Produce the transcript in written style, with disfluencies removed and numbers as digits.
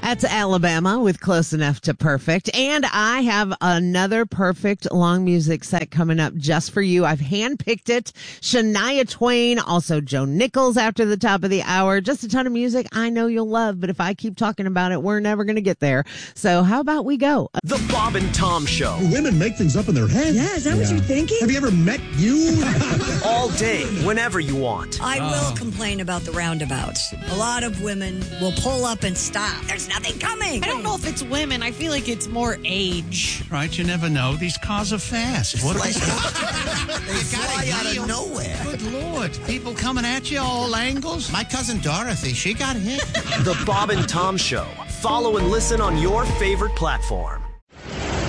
That's Alabama with Close Enough to Perfect. And I have another perfect long music set coming up just for you. I've handpicked it. Shania Twain, also Joe Nichols after the top of the hour. Just a ton of music I know you'll love, but if I keep talking about it, we're never going to get there. So how about we go? The Bob and Tom Show. Women make things up in their head. Yeah, is that what you're thinking? Have you ever met you? All day, whenever you want. I will complain about the roundabouts. A lot of women will pull up and stop. There's nothing coming. I don't know if it's women. I feel like it's more age. Right, you never know. These cars are fast. What are they? They fly out of nowhere. Good Lord. People coming at you all angles. My cousin Dorothy, she got hit. The Bob and Tom Show. Follow and listen on your favorite platform.